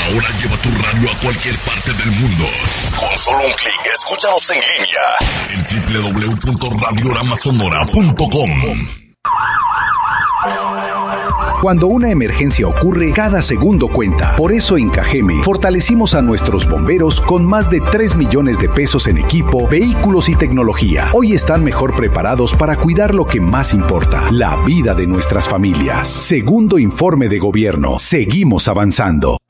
Ahora lleva tu radio a cualquier parte del mundo. Con solo un clic, escúchanos en línea en www.radioramasonora.com. Cuando una emergencia ocurre, cada segundo cuenta. Por eso en Cajeme fortalecimos a nuestros bomberos con más de 3 millones de pesos en equipo, vehículos y tecnología. Hoy están mejor preparados para cuidar lo que más importa, la vida de nuestras familias. Segundo informe de gobierno. Seguimos avanzando.